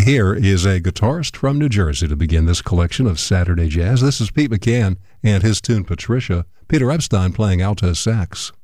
here is a guitarist from New Jersey to begin this collection of Saturday Jazz. This is Pete McCann and his tune Patricia. Peter Epstein playing alto sax.